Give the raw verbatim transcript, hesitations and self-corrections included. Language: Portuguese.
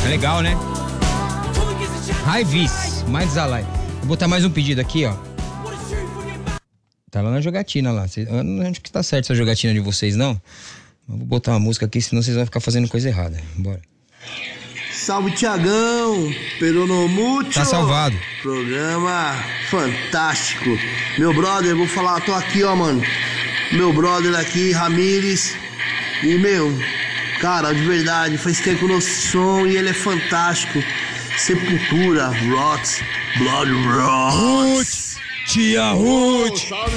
É legal, né? Raivis, mais Alive. Vou botar mais um pedido aqui, ó. Tá lá na jogatina lá. Cês, eu não acho que tá certo essa jogatina de vocês, não. Eu vou botar uma música aqui, senão vocês vão ficar fazendo coisa errada. Bora. Salve, Tiagão, Peronomútil. Tá salvado. Programa fantástico. Meu brother, vou falar, tô aqui, ó, mano. Meu brother aqui, Ramires. E, meu, cara, de verdade, faz tempo que o nosso som e ele é fantástico. Sepultura, Roots, Blood Roots. Tia Ruth.